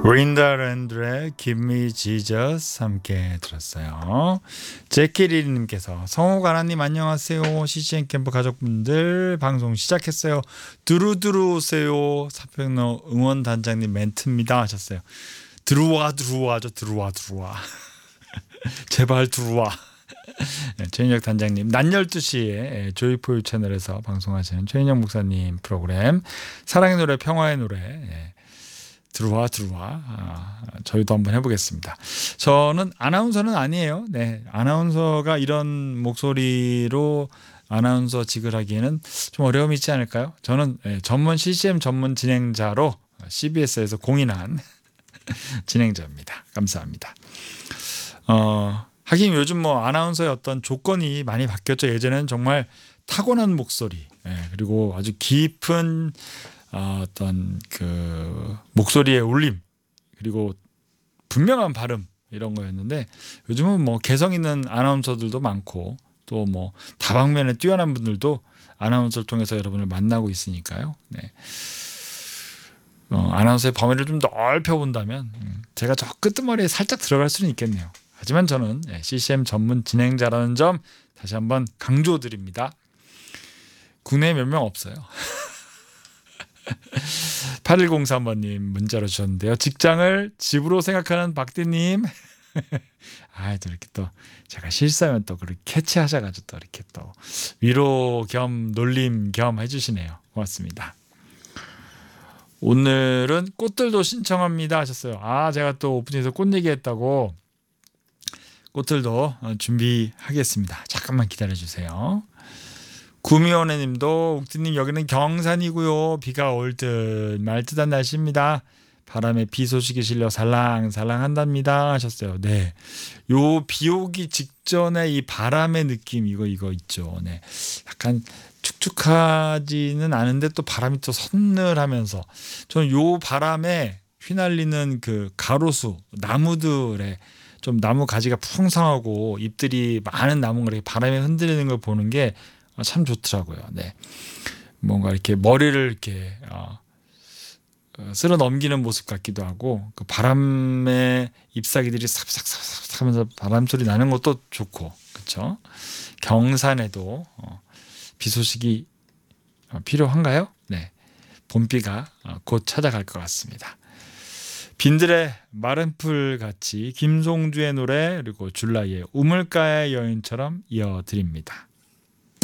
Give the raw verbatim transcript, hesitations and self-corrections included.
린다랜드의 Give Me Jesus 함께 들었어요. 제키리님께서 성욱 하나님 안녕하세요. 씨씨엔 캠프 가족분들 방송 시작했어요. 두루두루 오세요. 사평로 응원단장님 멘트입니다 하셨어요. 들어와 들어와죠. 들어와 들어와. 제발 들어와. 네, 최인혁 단장님 낮 열두 시에 조이포유 채널에서 방송하시는 최인혁 목사님 프로그램 사랑의 노래 평화의 노래 예, 들어와 들어와 아, 저희도 한번 해보겠습니다. 저는 아나운서는 아니에요. 네, 아나운서가 이런 목소리로 아나운서직을 하기에는 좀 어려움이 있지 않을까요? 저는 예, 전문 씨씨엠 전문 진행자로 씨비에스에서 공인한 진행자입니다. 감사합니다. 어, 하긴 요즘 뭐 아나운서의 어떤 조건이 많이 바뀌었죠. 예전에는 정말 타고난 목소리 예, 그리고 아주 깊은 어, 어떤 그 목소리의 울림 그리고 분명한 발음 이런 거였는데 요즘은 뭐 개성 있는 아나운서들도 많고 또 뭐 다방면에 뛰어난 분들도 아나운서를 통해서 여러분을 만나고 있으니까요. 네. 어, 아나운서의 범위를 좀 넓혀 본다면 음, 제가 저 끄트머리에 살짝 들어갈 수는 있겠네요. 하지만 저는 씨씨엠 전문 진행자라는 점 다시 한번 강조드립니다. 국내에 몇 명 없어요. 팔일공삼 번님 문자로 주셨는데요. 직장을 집으로 생각하는 박대님. 아, 또 이렇게 또 제가 실수하면 또 그렇게 캐치하셔가지고 또 이렇게 또 위로 겸 놀림 겸 해주시네요. 고맙습니다. 오늘은 꽃들도 신청합니다 하셨어요. 아, 제가 또 오프닝에서 꽃 얘기했다고 꽃들도 준비하겠습니다. 잠깐만 기다려주세요. 구미원혜님도 욱디님 여기는 경산이고요. 비가 올 듯 말 듯한 날씨입니다. 바람에 비 소식이 실려 살랑살랑한답니다 하셨어요. 네, 요 비 오기 직전에 이 바람의 느낌 이거 이거 있죠. 네, 약간 축축하지는 않은데 또 바람이 또 서늘하면서 저는 요 바람에 휘날리는 그 가로수 나무들의 좀 나무 가지가 풍성하고 잎들이 많은 나무가 이렇게 바람에 흔들리는 걸 보는 게 참 좋더라고요. 네, 뭔가 이렇게 머리를 이렇게 어, 쓸어 넘기는 모습 같기도 하고 그 바람에 잎사귀들이 삽삭삽삭 하면서 바람 소리 나는 것도 좋고 그렇죠. 경산에도 어, 비 소식이 필요한가요? 네, 봄비가 곧 찾아갈 것 같습니다. 빈들의 마른 풀 같이 김송주의 노래 그리고 줄라이의 우물가의 여인처럼 이어드립니다.